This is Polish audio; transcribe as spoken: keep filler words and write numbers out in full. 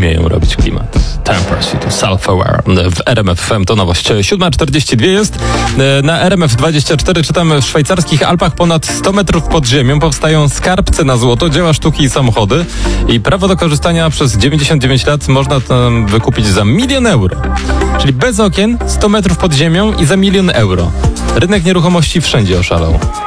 umieją robić klimat. Temper City, Self-Aware. W R M F F M to nowość. siódma czterdzieści dwa jest. Na R M F dwadzieścia cztery czytamy: w szwajcarskich Alpach ponad sto metrów pod ziemią powstają skarbce na złoto, dzieła sztuki i samochody. I prawo do korzystania przez dziewięćdziesiąt dziewięć lat można tam wykupić za milion euro. Czyli bez okien, sto metrów pod ziemią i za milion euro. Rynek nieruchomości wszędzie oszalał.